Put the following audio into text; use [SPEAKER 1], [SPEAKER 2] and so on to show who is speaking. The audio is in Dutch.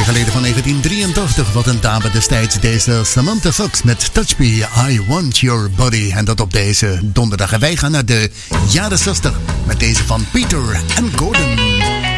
[SPEAKER 1] jaar geleden van 1983. Wat een dame destijds, deze Samantha Fox met Touch Me, I Want Your Body. En dat op deze donderdag. En wij gaan naar de jaren 60 met deze van Peter and Gordon.